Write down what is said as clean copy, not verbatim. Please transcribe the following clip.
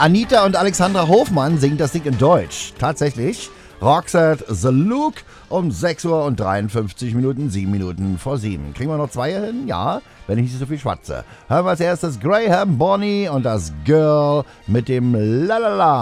Anita und Alexandra Hofmann singen das Lied in Deutsch. Tatsächlich. Roxette The Look um 6 Uhr und 53 Minuten, 7 Minuten vor 7. Kriegen wir noch 2 hin? Ja, wenn ich nicht so viel schwatze. Hören wir als erstes Graham Bonny und das Girl mit dem Lalala.